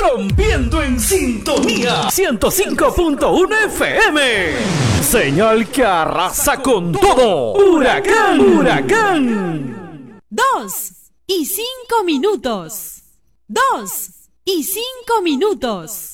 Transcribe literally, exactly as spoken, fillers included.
rompiendo en sintonía ciento cinco punto uno F M. Señal que arrasa con todo. Huracán, huracán. Dos y cinco minutos. Dos y cinco minutos.